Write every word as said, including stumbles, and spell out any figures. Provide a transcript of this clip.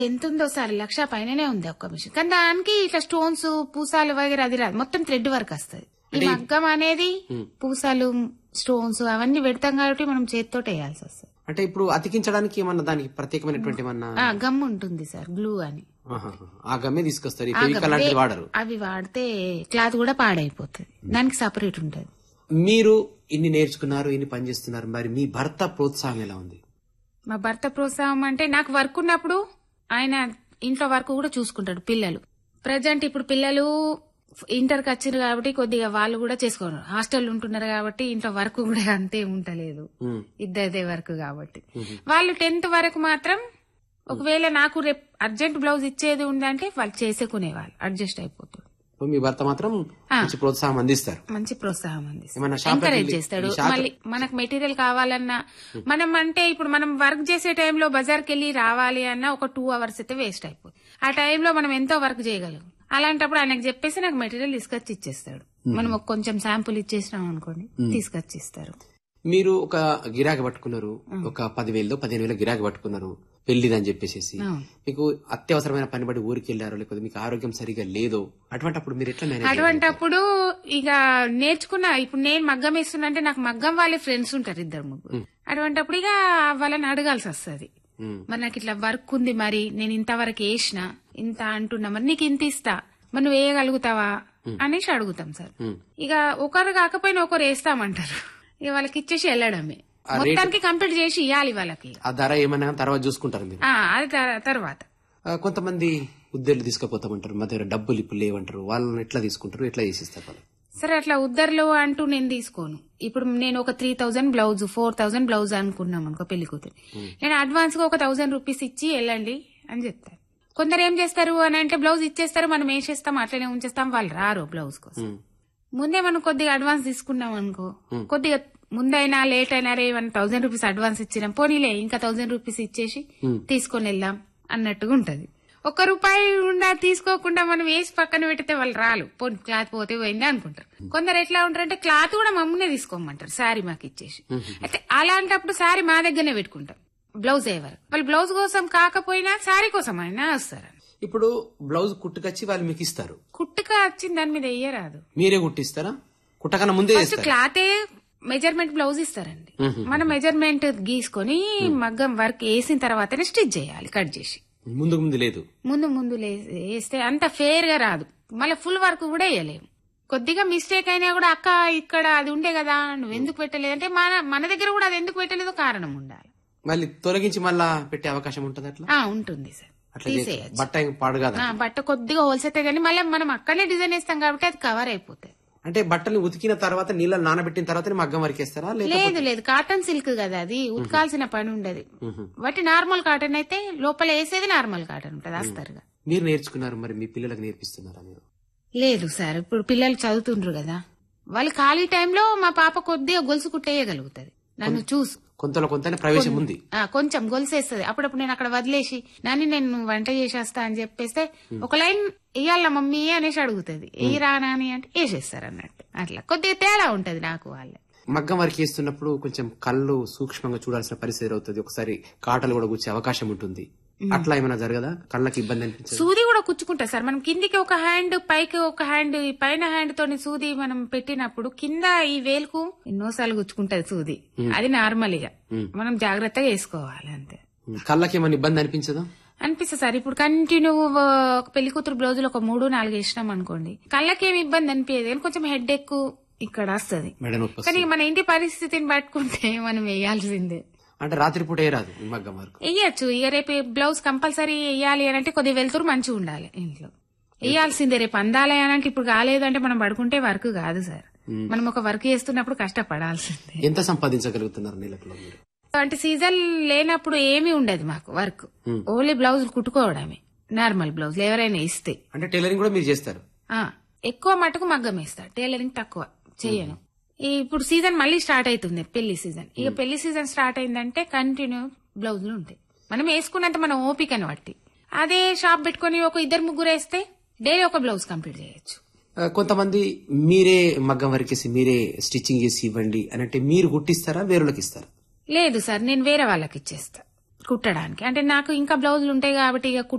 ఎంత ఉందో సార్ లక్ష పైననే ఉంది ఒక్క మిషన్. కానీ దానికి ఇట్లా స్టోన్స్ పూసాలు వగేరా అది రాదు, మొత్తం థ్రెడ్ వర్క్ వస్తుంది. ఈ మగ్గం అనేది పూసాలు స్టోన్స్ అవన్నీ పెడతాం కాబట్టి మనం చేతితో వేయాల్సి వస్తుంది. అంటే ఇప్పుడు అతికించడానికి ఏమన్నా దానికి ప్రత్యేకమైనటువంటి ఏమన్నా గమ్ ఉంటుంది సార్, గ్లూ అని. ఆ గమ్మే తీసుకొస్తారు, అలాంటివి వాడరు. అవి వాడితే క్లాత్ కూడా పాడైపోతుంది, దానికి సపరేట్ ఉంటది. మీరు ఇన్ని నేర్చుకున్నారు, ఇన్ని పనిచేస్తున్నారు, మరి మీ భర్త ప్రోత్సాహం ఎలా ఉంది? మా భర్త ప్రోత్సాహం అంటే నాకు వర్క్ ఉన్నప్పుడు ఆయన ఇంట్లో వర్క్ కూడా చూసుకుంటాడు. పిల్లలు ప్రజెంట్ ఇప్పుడు పిల్లలు ఇంటర్కి వచ్చారు కాబట్టి కొద్దిగా వాళ్ళు కూడా చేసుకోరు, హాస్టల్ ఉంటున్నారు కాబట్టి ఇంట్లో వర్క్ కూడా అంతే ఉంటలేదు, ఇద్దరిదే వర్క్ కాబట్టి. వాళ్ళు టెన్త్ వరకు మాత్రం ఒకవేళ నాకు రేపు అర్జెంట్ బ్లౌజ్ ఇచ్చేది ఉందంటే వాళ్ళు చేసుకునేవాళ్ళు, అడ్జస్ట్ అయిపోతారు. మీ భర్త మాత్రం మంచి ప్రోత్సాహం అందిస్తారు, మంచి ప్రోత్సాహం అందిస్తారు, ఎంకరేజ్ చేస్తాడు. మళ్ళీ మనకు మెటీరియల్ కావాలన్నా మనం అంటే ఇప్పుడు మనం వర్క్ చేసే టైంలో బజార్కి వెళ్లి రావాలి అన్నా ఒక టూ అవర్స్ అయితే వేస్ట్ అయిపోతుంది. ఆ టైంలో మనం ఎంతో వర్క్ చేయగలం. అలాంటప్పుడు ఆయనకు చెప్పేసి నాకు మెటీరియల్ తీసుకొచ్చి ఇచ్చేస్తాడు. మనం కొంచెం శాంపుల్ ఇచ్చేసినాం అనుకోండి, తీసుకొచ్చి ఇస్తారు. మీరు ఒక గిరాకీ పట్టుకున్నారు, ఒక పదివేలు పదిహేను వేల గిరాకీ పట్టుకున్నారు పెళ్లిదని చెప్పేసి, మీకు అత్యవసరమైన పని బట్టి ఊరికి వెళ్ళారో లేకపోతే మీకు ఆరోగ్యం సరిగా లేదో, అటువంటిప్పుడు మీరు ఎట్లా మేనేజ్? అటువంటిప్పుడు ఇక నేర్చుకున్నా. ఇప్పుడు నేను మగ్గం వేస్తున్నా అంటే నాకు మగ్గం వాళ్ళే ఫ్రెండ్స్ ఉంటారు ఇద్దరు ముగ్గురు. అటువంటిప్పుడు ఇక వాళ్ళని అడగాల్సి వస్తుంది. మరి నాకు ఇట్లా వర్క్ ఉంది, మరి నేను ఇంతవరకు వేసిన ఇంత అంటున్నా, మరి నీకు ఇంత ఇస్తా, మరి నువ్వు వేయగలుగుతావా అనేసి అడుగుతాం సార్. ఇక ఒకరు కాకపోయినా ఒకరు వేస్తామంటారు, ఇక వాళ్ళకి ఇచ్చేసి వెళ్ళడమే. మొత్తానికి కంప్లీట్ చేసి ఇవ్వాలి వాళ్ళకి. ఆ ధర ఏమైనా తర్వాత చూసుకుంటారు మీరు? అది తర్వాత. కొంతమంది ఉద్దెర్లు తీసుకుపోతామంటారు, మా దగ్గర డబ్బులు ఇప్పుడు లేవంటారు, వాళ్ళని ఎట్లా తీసుకుంటారు, ఎట్లా చేసిస్తారు వాళ్ళు? సరే అట్లా ఉద్దర్లు అంటూ నేను తీసుకోను. ఇప్పుడు నేను ఒక three thousand blouse four thousand blouse అనుకున్నాం అనుకో పెళ్లి కూతురు, నేను అడ్వాన్స్ గా ఒక థౌసండ్ రూపీస్ ఇచ్చి వెళ్ళండి అని చెప్తాను. కొందరు ఏం చేస్తారు అని అంటే బ్లౌజ్ ఇచ్చేస్తారు, మనం వేసేస్తాం అట్లనే ఉంచేస్తాం, వాళ్ళు రారు బ్లౌజ్ కోసం. ముందే మనం కొద్దిగా అడ్వాన్స్ తీసుకున్నాం అనుకో, కొద్దిగా ముందైనా లేట్ అయినా రే వన్ థౌసండ్ రూపీస్ అడ్వాన్స్ ఇచ్చినాం, పోనీలే ఇంకా థౌసండ్ రూపీస్ ఇచ్చేసి తీసుకొని వెళ్దాం అన్నట్టుగా ఉంటది. ఒక్క రూపాయి ఉండా తీసుకోకుండా మనం వేసి పక్కన పెడితే వాళ్ళు రాలు, పోనీ క్లాత్ పోతే పోయింది అనుకుంటారు. కొందరు ఎట్లా ఉంటారంటే క్లాత్ కూడా మమ్మల్నే తీసుకోమంటారు శారీ మాకు ఇచ్చేసి. అయితే అలాంటప్పుడు శారీ మా దగ్గరనే పెట్టుకుంటాం బ్లౌజ్ అయ్యేవారు. వాళ్ళు బ్లౌజ్ కోసం కాకపోయినా శారీ కోసం అయినా వస్తారు. ఇప్పుడు బ్లౌజ్ కుట్టుకొచ్చి వాళ్ళు మీకు ఇస్తారు, కుట్టుక వచ్చింది దాని మీద వేయరాదు, మీరే కుట్టిస్తారా? కుట్టకన్నా ముందే క్లాతే మెజర్మెంట్ బ్లౌజ్ ఇస్తారండి. మనం మెజర్మెంట్ గీసుకొని మగ్గం వర్క్ వేసిన తర్వాతనే స్టిచ్ చేయాలి, కట్ చేసి. ముందు ముందు లేదు, ముందు ముందు వేస్తే అంత ఫేర్ గా రాదు, మళ్ళీ ఫుల్ వర్క్ కూడా వేయలేము. కొద్దిగా మిస్టేక్ అయినా కూడా అక్క ఇక్కడ అది ఉండే కదా నువ్వు ఎందుకు పెట్టలేదు అంటే మన మన దగ్గర కూడా అది ఎందుకు పెట్టలేదో కారణం ఉండాలి. మళ్ళీ తొలగించి మళ్ళా పెట్టే అవకాశం ఉంటుంది అట్లా? ఉంటుంది సార్, తీసేయచ్చు. బట్ట పాడు కాదు, బట్ట కొద్దిగా హోల్సేతే గానీ మళ్ళీ మనం అక్కడనే డిజైన్ వేస్తాం కాబట్టి అది కవర్ అయిపోతుంది. అంటే బట్టలు ఉతికిన తర్వాత నీళ్ళ నానబెట్టిన తర్వాత మగ్గం వరకేస్తారా? లేదు లేదు, కాటన్ సిల్క్ కదా అది, ఉతకాల్సిన పని ఉండదు. వాటి నార్మల్ కాటన్ అయితే లోపల వేసేది నార్మల్ కాటన్ ఉంటది అస్తరుగా. మీరు నేర్చుకున్నారు, మరి మీ పిల్లలకు నేర్పిస్తున్నారా మీరు? లేదు సార్, ఇప్పుడు పిల్లలు చదువుతుండ్రు కదా, వాళ్ళు ఖాళీ టైంలో మా పాప కొద్దిగా గొలుసు కుట్టేయగలుగుతుంది నన్ను చూసు. కొంతలో కొంత ప్రవేశం ఉంది, కొంచెం గొలుసేస్తుంది. అప్పుడప్పుడు నేను అక్కడ వదిలేసి నాని నేను వంట చేసేస్తా అని చెప్పేస్తే ఒక లైన్ ఇయ్యాల మమ్మీ అనేసి అడుగుతుంది, ఏ రా నాని అంటే వేసేస్తారు అన్నట్టు. అట్లా కొద్దిగా తేడా ఉంటది నాకు వాళ్ళ. మగ్గం వరకు వేస్తున్నప్పుడు కొంచెం కళ్ళు సూక్ష్మంగా చూడాల్సిన పరిస్థితి అవుతుంది, ఒకసారి కాటలు కూడా కూర్చే అవకాశం ఉంటుంది. అట్లా ఏమైనా జరగదా? కళ్ళకి ఇబ్బంది అనిపించదు? సూది కూడా కుచ్చుకుంటా సార్, మనం కిందికి ఒక హ్యాండ్ పైకి ఒక హ్యాండ్, పైన హ్యాండ్ తోని సూది మనం పెట్టినప్పుడు కింద ఈ వేలుకు ఎన్నోసార్లు గుచ్చుకుంటది సూది, అది నార్మల్ గా మనం జాగ్రత్తగా వేసుకోవాలి అంతే. కళ్ళకి ఏమైనా ఇబ్బంది అనిపించదా? అనిపిస్తుంది సార్. ఇప్పుడు కంటిన్యూ ఒక పెళ్లి కూతురు బ్లౌజులు ఒక మూడు నాలుగు వేసినాం అనుకోండి, కళ్ళకి ఏమి ఇబ్బంది అనిపించదు, కానీ కొంచెం హెడ్ ఎక్ ఇక్కడ వస్తుంది. కానీ మన ఇంటి పరిస్థితిని పట్టుకుంటే మనం వేయాల్సిందే. అంటే రాత్రిపూట వేయరాదు మగ్గం వరకు? వేయచ్చు, ఇక రేపు బ్లౌజ్ కంపల్సరీ వేయాలి అని అంటే కొద్దిగా వెళ్తురు మంచిగా ఉండాలి ఇంట్లో, వేయాల్సిందే. రేపు అందాలి అని అంటే ఇప్పుడు కాలేదు అంటే మనం పడుకుంటే వర్క్ కాదు సార్, మనం ఒక వర్క్ చేస్తున్నప్పుడు కష్టపడాల్సిందే. ఎంత సంపాదించగలుగుతున్నారు నెలకు? అంటే సీజన్ లేనప్పుడు ఏమీ ఉండదు మాకు work, only blouse కుట్టుకోవడమే, normal blouse ఎవరైనా ఇస్తే. అంటే టైలరింగ్ కూడా మీరు చేస్తారు? ఎక్కువ మటుకు మగ్గం వేస్తా, టైలరింగ్ తక్కువ చేయను. ఇప్పుడు సీజన్ మళ్ళీ స్టార్ట్ అవుతుంది, పెళ్లి సీజన్. ఇక పెళ్లి సీజన్ స్టార్ట్ అయిందంటే కంటిన్యూ బ్లౌజులు ఉంటాయి, మనం వేసుకున్నంత మనం ఓపికని బట్టి. అదే షాప్ పెట్టుకుని ఒక ఇద్దరు ముగ్గురు వేస్తే డైలీ ఒక బ్లౌజ్ కంప్లీట్ చేయొచ్చు. కొంతమంది మీరే మగ్గం వరకేసి మీరే స్టిచ్చింగ్ చేసి ఇవ్వండి అని అంటే మీరు కుట్టిస్తారా, వేరేలకు ఇస్తారా? లేదు సార్, నేను వేరే వాళ్ళకి ఇచ్చేస్తా. కుట్టడానికి. అంటే నాకు ఇంకా బ్లౌజులు ఉంటాయి కాబట్టి ఇక